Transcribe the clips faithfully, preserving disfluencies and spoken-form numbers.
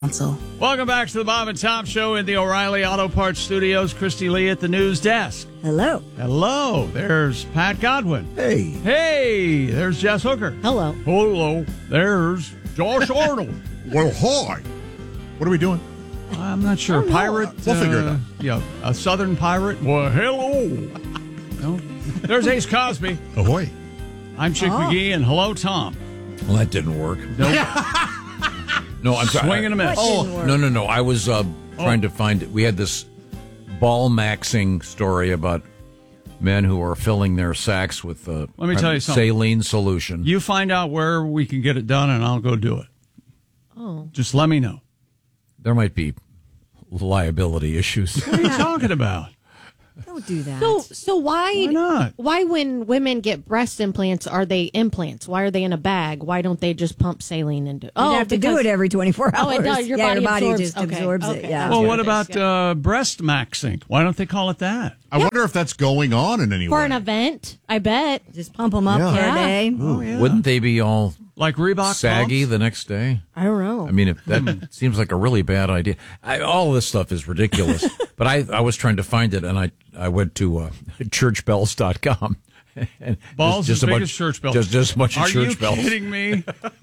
Welcome back to the Bob and Tom Show in the O'Reilly Auto Parts Studios. Christy Lee at the news desk. Hello. Hello. There's Pat Godwin. Hey. Hey. There's Jess Hooker. Hello. Hello. There's Josh Arnold. Well, hi. What are we doing? I'm not sure. Pirate. We'll figure it out. Yeah, a southern pirate. Well, hello. No. There's Ace Cosby. Ahoy. I'm Chick Oh. McGee, and hello, Tom. Well, that didn't work. Nope. No, I'm sorry. Swing and a miss. What Oh, didn't work? no, no, no. I was uh, trying Oh. to find it. We had this ball maxing story about men who are filling their sacks with uh, Let me tell you something. saline solution. You find out where we can get it done, and I'll go do it. Oh. Just let me know. There might be liability issues. What are you talking about? Don't do that. So, so why, Why not? why when women get breast implants, are they implants? Why are they in a bag? Why don't they just pump saline into? you Oh, have to do because- it every twenty-four hours. Oh, it does. Your yeah, body your body absorbs- just okay, absorbs okay. it. Yeah. Well, Yeah. what It is, about yeah. uh, breast maxing? Why don't they call it that? I wonder if that's going on in any For way. an event, I bet. Just pump them up Yeah. for Yeah. a day. Oh, yeah. Wouldn't they be all Like Reebok saggy pumps? the next day? I don't know. I mean, if that seems like a really bad idea. I, all this stuff is ridiculous. But I, I was trying to find it, and I, I went to uh, church bells dot com. And Balls just as a big bunch, as church bells. Just, just a bunch Are of church you bells. kidding me?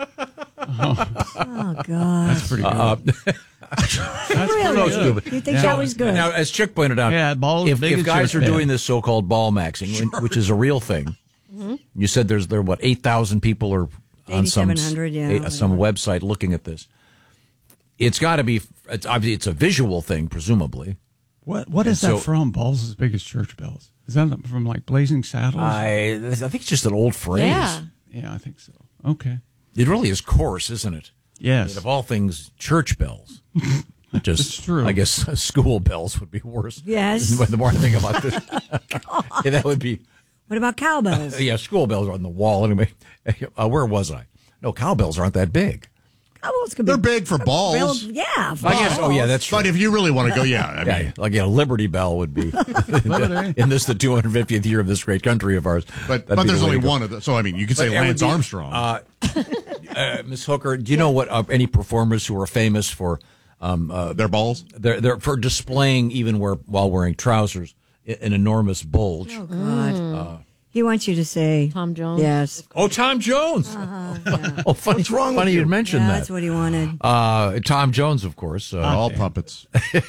Oh, God. That's pretty good. Uh, That's Really? pretty stupid. good. You think Yeah. that was good? Now, as Chick pointed out, Yeah, balls if, big if as guys your are head. doing this so-called ball maxing, when- which is a real thing, you said there's there what eight thousand people are on some eighty-seven hundred, yeah, eh, some website looking at this. It's got to be. It's obviously it's a visual thing, presumably. What What is And that so- from? Balls as big as church bells. Is that from like Blazing Saddles? I I think it's just an old phrase. yeah. yeah, I think so. Okay. It really is coarse, isn't it? I Yes. mean, of all things, church bells. Just, It's true. I guess uh, school bells would be worse. Yes. The more I think about this, yeah, that would be. What about cowbells? Yeah, school bells are on the wall anyway. Uh, where was I? No, cowbells aren't that big. Cowbells could They're be big for balls. real- yeah. I guess. Oh, yeah, that's true. But if you really want to go, yeah. I Yeah, mean, like yeah, Liberty Bell would be Liberty. in this the two hundred fiftieth year of this great country of ours. but That'd but be there's the way only to go. one of the. So I mean, you could say But Lance every- Armstrong. Uh, uh, Miss Hooker, do you know what uh, any performers who are famous for um, uh, Their balls. they're, they're for displaying even where, while wearing trousers i- an enormous bulge? Oh, God. He wants you to say Tom Jones? Yes. Oh, Tom Jones! Oh, funny, What's wrong funny with you you? mentioned Yeah, that. that's what he wanted. Uh, Tom Jones, of course. Uh, All puppets.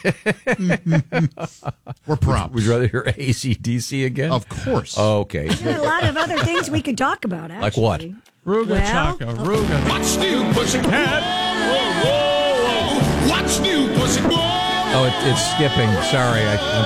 We're props. would you rather hear A C D C again? Of course. Okay. There are a lot of other things we could talk about, actually. Like what? Ruga Well- Chaka, Ruga. What's new, pussycat? Whoa, whoa, whoa. What's new, pussycat? Oh, it, it's skipping. Sorry. I,